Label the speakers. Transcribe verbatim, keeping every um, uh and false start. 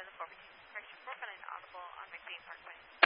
Speaker 1: seven four, correction four five nine audible on McBean Parkway.